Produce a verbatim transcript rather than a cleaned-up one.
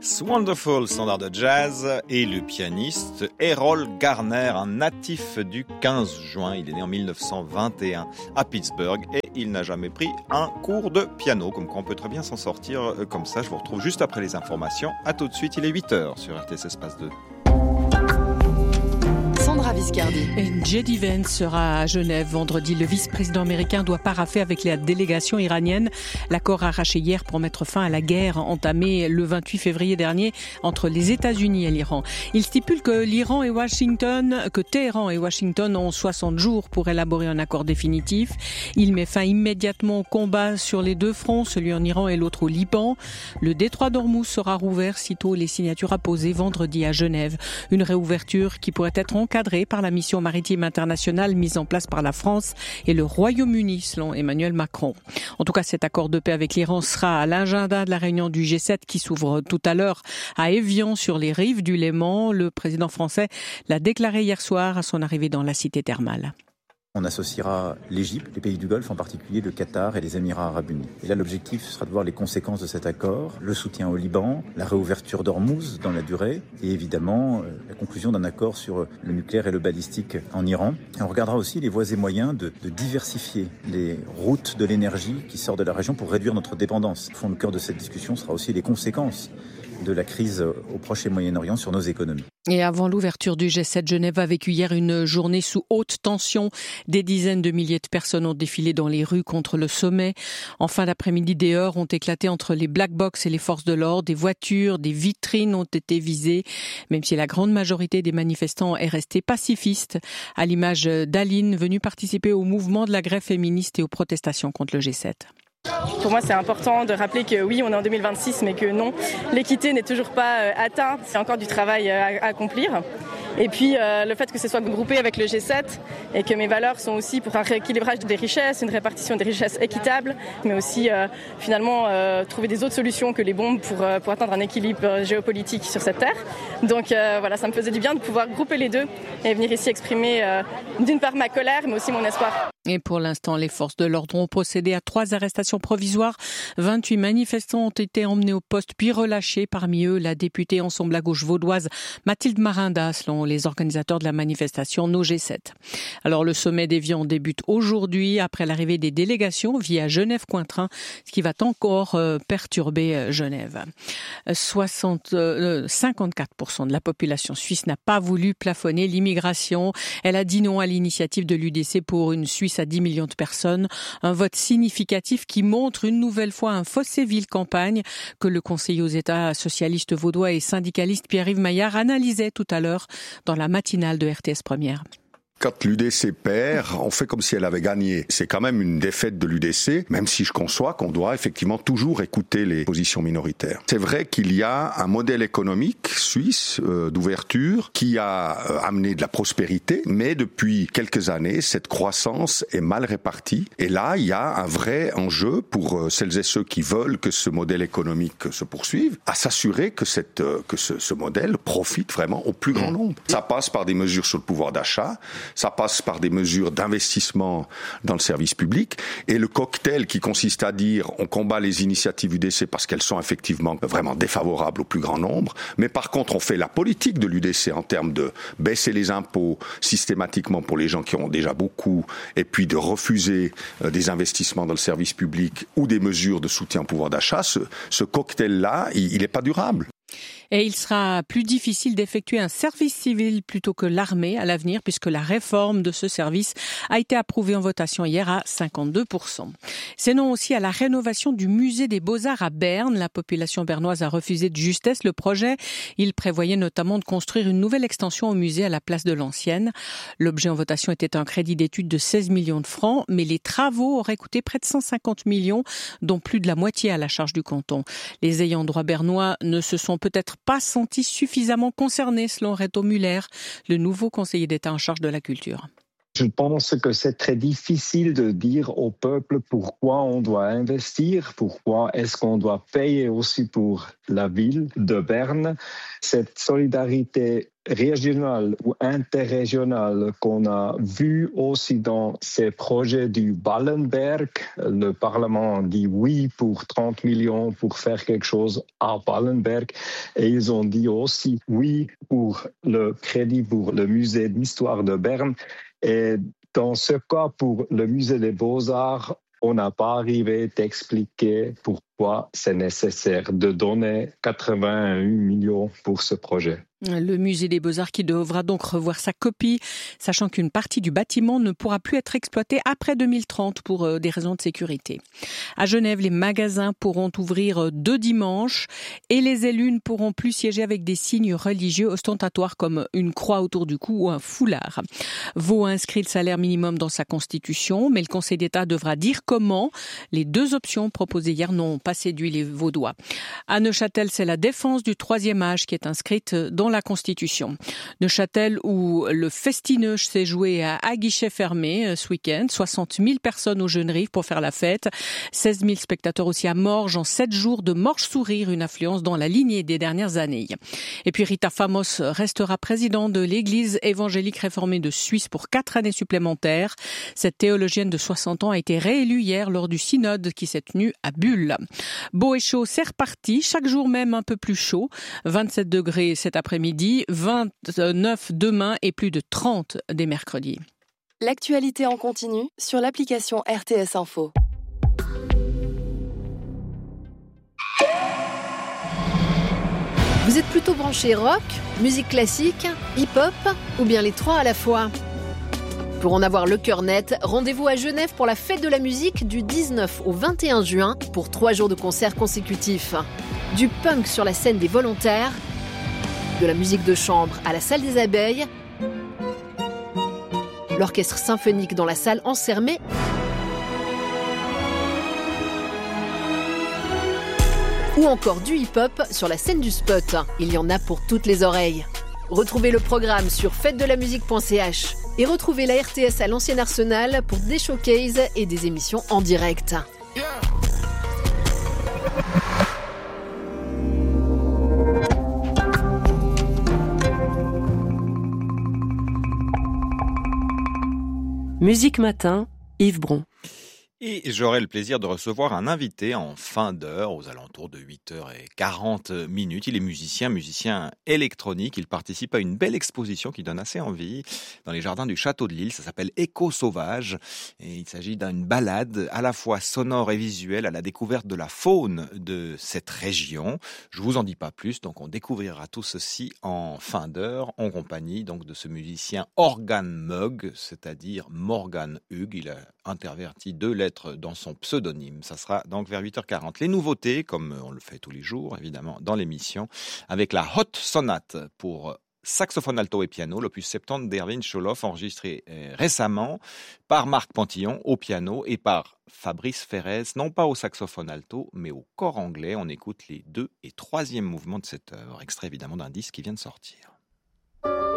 It's Wonderful, standard de jazz, et le pianiste Errol Garner, un natif du quinze juin. Il est né en mille neuf cent vingt et un à Pittsburgh et il n'a jamais pris un cours de piano. Comme quoi on peut très bien s'en sortir comme ça. Je vous retrouve juste après les informations. À tout de suite, il est huit heures sur R T S Espace deux. Et J D Vance sera à Genève vendredi. Le vice-président américain doit paraffer avec la délégation iranienne l'accord arraché hier pour mettre fin à la guerre entamée le vingt-huit février dernier entre les États-Unis et l'Iran. Il stipule que l'Iran et Washington, que Téhéran et Washington ont soixante jours pour élaborer un accord définitif. Il met fin immédiatement au combat sur les deux fronts, celui en Iran et l'autre au Liban. Le détroit d'Ormuz sera rouvert sitôt les signatures apposées vendredi à Genève. Une réouverture qui pourrait être encadrée par la mission maritime internationale mise en place par la France et le Royaume-Uni, selon Emmanuel Macron. En tout cas, cet accord de paix avec l'Iran sera à l'agenda de la réunion du G sept qui s'ouvre tout à l'heure à Évian, sur les rives du Léman. Le président français l'a déclaré hier soir à son arrivée dans la cité thermale. On associera l'Égypte, les pays du Golfe, en particulier le Qatar et les Émirats arabes unis. Et là, l'objectif sera de voir les conséquences de cet accord, le soutien au Liban, la réouverture d'Ormuz dans la durée, et évidemment la conclusion d'un accord sur le nucléaire et le balistique en Iran. Et on regardera aussi les voies et moyens de, de diversifier les routes de l'énergie qui sortent de la région pour réduire notre dépendance. Au fond, le cœur de cette discussion sera aussi les conséquences de la crise au Proche et Moyen-Orient sur nos économies. Et avant l'ouverture du G sept, Genève a vécu hier une journée sous haute tension. Des dizaines de milliers de personnes ont défilé dans les rues contre le sommet. En fin d'après-midi, des heurts ont éclaté entre les Black Blocs et les forces de l'ordre. Des voitures, des vitrines ont été visées, même si la grande majorité des manifestants est restée pacifiste, à l'image d'Aline, venue participer au mouvement de la grève féministe et aux protestations contre le G sept. Pour moi, c'est important de rappeler que oui, on est en deux mille vingt-six, mais que non, l'équité n'est toujours pas atteinte. C'est encore du travail à accomplir. Et puis, euh, le fait que ce soit groupé avec le G sept et que mes valeurs sont aussi pour un rééquilibrage des richesses, une répartition des richesses équitable, mais aussi euh, finalement euh, trouver des autres solutions que les bombes pour, euh, pour atteindre un équilibre géopolitique sur cette terre. Donc euh, voilà, ça me faisait du bien de pouvoir grouper les deux et venir ici exprimer euh, d'une part ma colère, mais aussi mon espoir. Et pour l'instant, les forces de l'ordre ont procédé à trois arrestations provisoires. vingt-huit manifestants ont été emmenés au poste puis relâchés. Parmi eux, la députée Ensemble à gauche vaudoise Mathilde Marinda, selon les organisateurs de la manifestation No G sept. Alors le sommet d'Évian débute aujourd'hui après l'arrivée des délégations via Genève-Cointrin, ce qui va encore euh, perturber Genève. soixante, euh, cinquante-quatre pour cent de la population suisse n'a pas voulu plafonner l'immigration. Elle a dit non à l'initiative de l'U D C pour une Suisse à dix millions de personnes. Un vote significatif qui montre une nouvelle fois un fossé ville-campagne que le conseiller aux États socialiste vaudois et syndicaliste Pierre-Yves Maillard analysait tout à l'heure dans la matinale de R T S Première. Quand l'U D C perd, on fait comme si elle avait gagné. C'est quand même une défaite de l'U D C, même si je conçois qu'on doit effectivement toujours écouter les positions minoritaires. C'est vrai qu'il y a un modèle économique suisse euh, d'ouverture qui a euh, amené de la prospérité, mais depuis quelques années, cette croissance est mal répartie. Et là, il y a un vrai enjeu pour euh, celles et ceux qui veulent que ce modèle économique se poursuive, à s'assurer que, cette, euh, que ce, ce modèle profite vraiment au plus grand nombre. Ça passe par des mesures sur le pouvoir d'achat. Ça passe par des mesures d'investissement dans le service public. Et le cocktail qui consiste à dire on combat les initiatives U D C parce qu'elles sont effectivement vraiment défavorables au plus grand nombre. Mais par contre, on fait la politique de l'U D C en termes de baisser les impôts systématiquement pour les gens qui ont déjà beaucoup et puis de refuser des investissements dans le service public ou des mesures de soutien au pouvoir d'achat. Ce, ce cocktail-là, il n'est pas durable. Et il sera plus difficile d'effectuer un service civil plutôt que l'armée à l'avenir puisque la réforme de ce service a été approuvée en votation hier à cinquante-deux pour cent. C'est non aussi à la rénovation du musée des Beaux-Arts à Berne. La population bernoise a refusé de justesse le projet. Il prévoyait notamment de construire une nouvelle extension au musée à la place de l'ancienne. L'objet en votation était un crédit d'étude de seize millions de francs, mais les travaux auraient coûté près de cent cinquante millions, dont plus de la moitié à la charge du canton. Les ayants droit bernois ne se sont peut-être pas sentis suffisamment concernés, selon Reto Müller, le nouveau conseiller d'État en charge de la culture. Je pense que c'est très difficile de dire au peuple pourquoi on doit investir, pourquoi est-ce qu'on doit payer aussi pour la ville de Berne. Cette solidarité régional ou interrégional qu'on a vu aussi dans ces projets du Ballenberg. Le Parlement dit oui pour trente millions pour faire quelque chose à Ballenberg. Et ils ont dit aussi oui pour le crédit pour le musée d'histoire de Berne. Et dans ce cas, pour le musée des Beaux-Arts, on n'a pas arrivé d'expliquer pourquoi c'est nécessaire de donner quatre-vingt-un millions pour ce projet. Le musée des Beaux-Arts qui devra donc revoir sa copie, sachant qu'une partie du bâtiment ne pourra plus être exploitée après deux mille trente pour des raisons de sécurité. À Genève, les magasins pourront ouvrir deux dimanches et les élus ne pourront plus siéger avec des signes religieux ostentatoires comme une croix autour du cou ou un foulard. Vaud a inscrit le salaire minimum dans sa constitution, mais le Conseil d'État devra dire comment. Les deux options proposées hier n'ont pas séduit les Vaudois. À Neuchâtel, c'est la défense du troisième âge qui est inscrite dans la Constitution. Neuchâtel où le Festineuch s'est joué à, à guichet fermé ce week-end. soixante mille personnes au Jeune-Rive pour faire la fête. seize mille spectateurs aussi à Morges en sept jours de Morges-Sourire, une affluence dans la lignée des dernières années. Et puis Rita Famos restera présidente de l'Église évangélique réformée de Suisse pour quatre années supplémentaires. Cette théologienne de soixante ans a été réélue hier lors du synode qui s'est tenu à Bulle. Beau et chaud, c'est reparti. Chaque jour même un peu plus chaud. vingt-sept degrés cet après-midi, vingt-neuf demain et plus de trente dès mercredi. L'actualité en continu sur l'application R T S Info. Vous êtes plutôt branché rock, musique classique, hip-hop ou bien les trois à la fois ? Pour en avoir le cœur net, rendez-vous à Genève pour la fête de la musique du dix-neuf au vingt et un juin pour trois jours de concerts consécutifs. Du punk sur la scène des Volontaires, de la musique de chambre à la salle des Abeilles, l'orchestre symphonique dans la salle Ansermet, ou encore du hip-hop sur la scène du Spot. Il y en a pour toutes les oreilles. Retrouvez le programme sur fête de la musique point c h et retrouvez la R T S à l'Ancien Arsenal pour des showcases et des émissions en direct. Yeah. Musique Matin, Yves Bron. Et j'aurai le plaisir de recevoir un invité en fin d'heure, aux alentours de huit heures quarante minutes. Il est musicien, musicien électronique. Il participe à une belle exposition qui donne assez envie dans les jardins du Château de Lille. Ça s'appelle Écho sauvage. Et il s'agit d'une balade à la fois sonore et visuelle à la découverte de la faune de cette région. Je vous en dis pas plus, donc on découvrira tout ceci en fin d'heure, en compagnie donc de ce musicien Organ Mug, c'est-à-dire Morgan Hug. Il a interverti deux lettres dans son pseudonyme. Ça sera donc vers huit heures quarante. Les nouveautés, comme on le fait tous les jours, évidemment, dans l'émission, avec la Hot Sonate pour saxophone alto et piano, l'opus soixante-dix d'Erwin Scholoff, enregistré récemment par Marc Pantillon au piano et par Fabrice Ferrez, non pas au saxophone alto, mais au cor anglais. On écoute les deux et troisième mouvements de cette œuvre, extrait évidemment d'un disque qui vient de sortir.